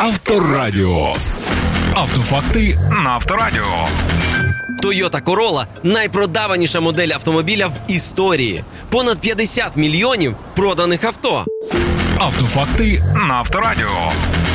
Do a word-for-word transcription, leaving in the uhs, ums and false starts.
Авторадіо. Автофакти на Авторадіо. Toyota Corolla – найпродаваніша модель автомобіля в історії. Понад п'ятдесят мільйонів проданих авто. Автофакти на Авторадіо.